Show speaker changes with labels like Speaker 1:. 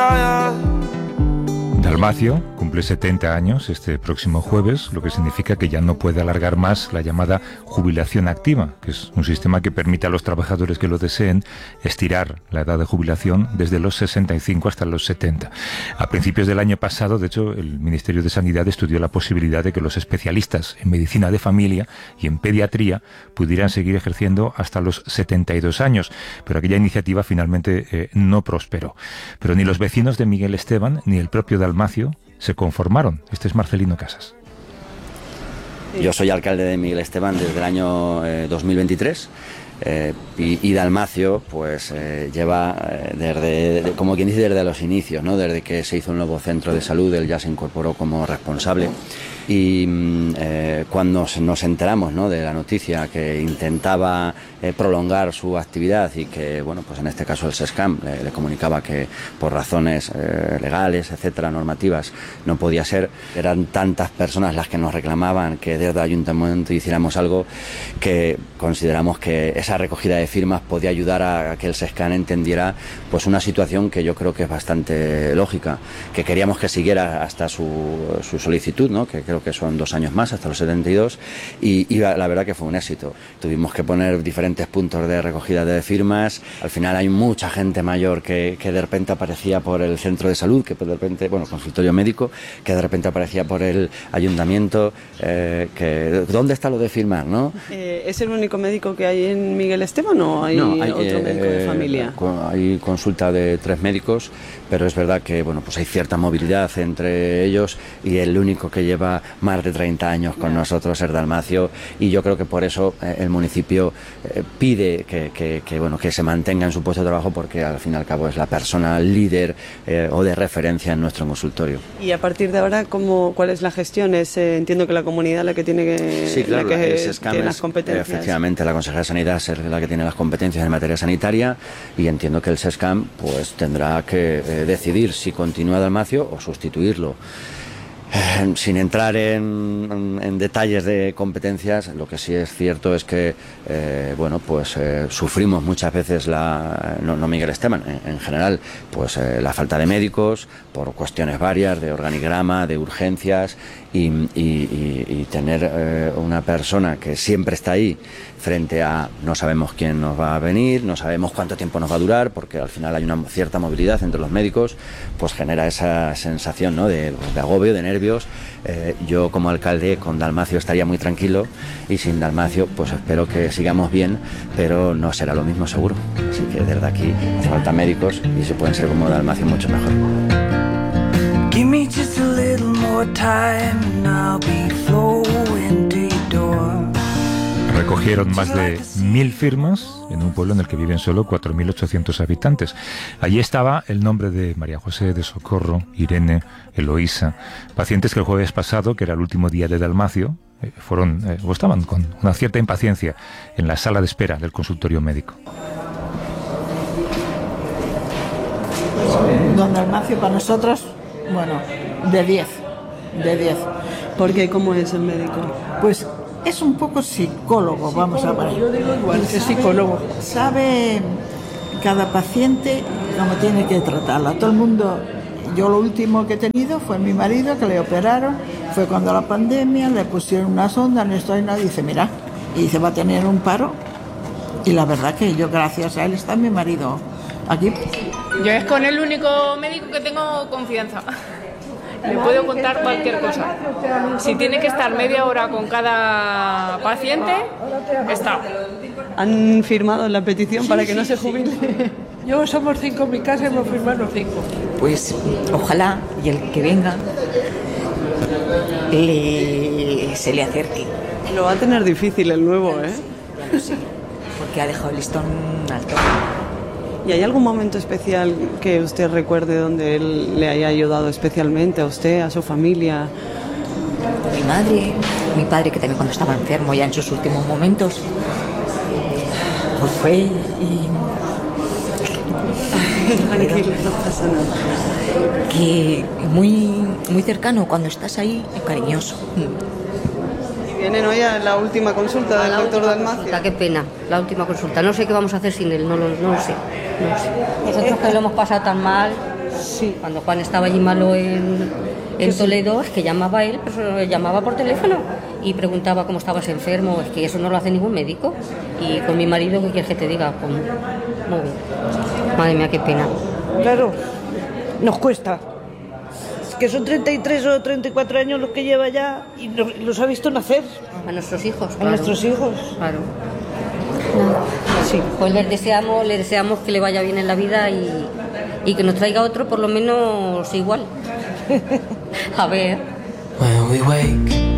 Speaker 1: Dalmacio cumple 70 años este próximo jueves, lo que significa que ya no puede alargar más la llamada jubilación activa, que es un sistema que permite a los trabajadores que lo deseen estirar la edad de jubilación desde los 65 hasta los 70. A principios del año pasado, de hecho, el Ministerio de Sanidad estudió la posibilidad de que los especialistas en medicina de familia y en pediatría pudieran seguir ejerciendo hasta los 72 años, pero aquella iniciativa finalmente no prosperó. Pero ni los vecinos de Miguel Esteban ni el propio Dalmacio se conformaron. Este es Marcelino Casas.
Speaker 2: Yo soy alcalde de Miguel Esteban desde el año 2023 y Dalmacio pues lleva desde, como quien dice, desde los inicios, ¿no? Desde que se hizo un nuevo centro de salud, él ya se incorporó como responsable. Y cuando nos enteramos, ¿no?, de la noticia que intentaba prolongar su actividad y que, bueno, pues en este caso el SESCAM le comunicaba que por razones legales, etcétera, normativas, no podía ser, eran tantas personas las que nos reclamaban que desde el ayuntamiento hiciéramos algo, que consideramos que esa recogida de firmas podía ayudar a que el SESCAM entendiera pues una situación que yo creo que es bastante lógica, que queríamos que siguiera hasta su solicitud, ¿no?, que creo que son 2 años más, hasta los 72, y la verdad que fue un éxito. Tuvimos que poner diferentes puntos de recogida de firmas. Al final hay mucha gente mayor que de repente aparecía por el centro de salud, que de repente, bueno, consultorio médico, que de repente aparecía por el ayuntamiento, que ¿dónde está lo de firmar, no?
Speaker 3: ¿Es el único médico que hay en Miguel Esteban o hay otro médico de familia?
Speaker 2: Hay consulta de 3 médicos, pero es verdad que, bueno, pues hay cierta movilidad entre ellos, y el único que lleva más de 30 años con nosotros es Dalmacio, y yo creo que por eso el municipio pide que se mantenga en su puesto de trabajo, porque al fin y al cabo es la persona líder o de referencia en nuestro consultorio.
Speaker 3: Y a partir de ahora, ¿cuál es la gestión? Entiendo que la comunidad la que tiene que,
Speaker 2: sí, claro,
Speaker 3: tiene las competencias.
Speaker 2: Efectivamente, la consejera de Sanidad es la que tiene las competencias en materia sanitaria, y entiendo que el SESCAM pues tendrá que decidir si continúa Dalmacio o sustituirlo. Sin entrar en detalles de competencias, lo que sí es cierto es que sufrimos muchas veces no Miguel Esteban, en general, pues la falta de médicos por cuestiones varias de organigrama, de urgencias, y tener una persona que siempre está ahí frente a no sabemos quién nos va a venir, no sabemos cuánto tiempo nos va a durar, porque al final hay una cierta movilidad entre los médicos, pues genera esa sensación, ¿no?, de agobio, de nervios. Yo como alcalde con Dalmacio estaría muy tranquilo, y sin Dalmacio pues espero que sigamos bien, pero no será lo mismo seguro. Así que desde aquí hace falta médicos, y si pueden ser como Dalmacio mucho mejor. Give me just a little more time and I'll be flowing to your door.
Speaker 1: Recogieron más de 1.000 firmas en un pueblo en el que viven solo 4.800 habitantes. Allí estaba el nombre de María José, de Socorro, Irene, Eloísa, pacientes que el jueves pasado, que era el último día de Dalmacio, estaban con una cierta impaciencia en la sala de espera del consultorio médico.
Speaker 4: Don Dalmacio para nosotros, bueno, de 10.
Speaker 3: ¿Por qué? ¿Cómo es el médico?
Speaker 4: Pues es un poco psicólogo, vamos a ver.
Speaker 3: Yo digo igual, es psicólogo.
Speaker 4: Sabe cada paciente cómo tiene que tratarla. Todo el mundo, yo lo último que he tenido fue mi marido, que le operaron, fue cuando la pandemia, le pusieron una sonda, no estoy nada, y dice, mira, y dice, va a tener un paro. Y la verdad que yo, gracias a él, está mi marido aquí.
Speaker 5: Yo es con el único médico que tengo confianza. Le puedo contar cualquier cosa. Si tiene que estar media hora con cada paciente, está.
Speaker 3: ¿Han firmado la petición para que no se jubile?
Speaker 6: Yo somos 5 en mi casa, hemos firmado los 5.
Speaker 7: Pues ojalá, y el que venga se le acerque.
Speaker 3: Lo va a tener difícil el nuevo, ¿eh?
Speaker 7: Ya lo sé, porque ha dejado el listón alto.
Speaker 3: ¿Y hay algún momento especial que usted recuerde donde él le haya ayudado especialmente a usted, a su familia?
Speaker 7: Mi madre, mi padre, que también cuando estaba enfermo, ya en sus últimos momentos, pues fue y...
Speaker 3: Tranquilo, no pasa nada.
Speaker 7: Que muy, muy cercano, cuando estás ahí, es cariñoso.
Speaker 3: Vienen hoy a la última consulta del doctor Dalmacio.
Speaker 8: Qué pena, la última consulta. No sé qué vamos a hacer sin él, no lo sé. Nosotros que lo hemos pasado tan mal. Sí.
Speaker 9: Cuando Juan estaba allí malo en Toledo, es que llamaba a él, pero llamaba por teléfono y preguntaba cómo estabas enfermo. Es que eso no lo hace ningún médico. Y con mi marido, ¿qué quieres que te diga? Pues, muy bien. Madre mía, qué pena.
Speaker 8: Claro, nos cuesta. Es que son 33 o 34 años los que lleva ya y los ha visto nacer.
Speaker 9: A nuestros hijos, claro.
Speaker 8: A nuestros hijos.
Speaker 9: Claro. Sí. Pues le deseamos que le vaya bien en la vida y que nos traiga otro por lo menos igual. A ver.
Speaker 10: When we wake